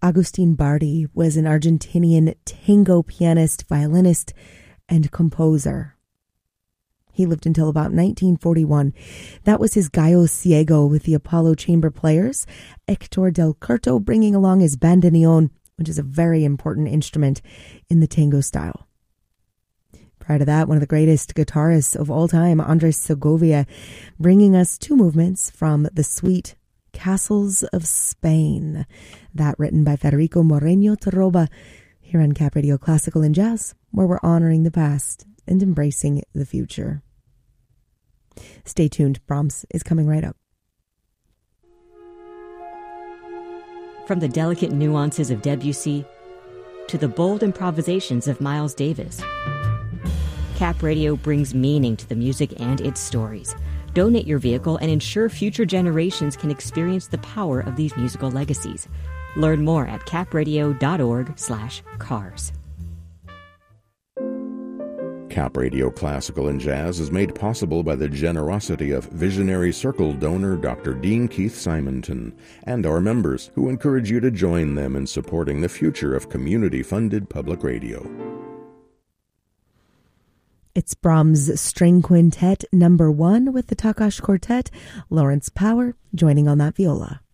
Agustin Bardi was an Argentinian tango pianist, violinist, and composer. He lived until about 1941. That was his Gallo Ciego with the Apollo Chamber Players. Hector del Curto bringing along his bandoneon, which is a very important instrument in the tango style. Prior to that, one of the greatest guitarists of all time, Andres Segovia, bringing us two movements from the suite Castles of Spain. That written by Federico Moreno Torroba here on Cap Radio Classical and Jazz, where we're honoring the past and embracing the future. Stay tuned. Brahms is coming right up. From the delicate nuances of Debussy to the bold improvisations of Miles Davis, Cap Radio brings meaning to the music and its stories. Donate your vehicle and ensure future generations can experience the power of these musical legacies. Learn more at capradio.org/cars. Cap Radio Classical and Jazz is made possible by the generosity of Visionary Circle donor Dr. Dean Keith Simonton and our members, who encourage you to join them in supporting the future of community-funded public radio. It's Brahms' String Quintet No. 1 with the Takash Quartet, Lawrence Power joining on that viola.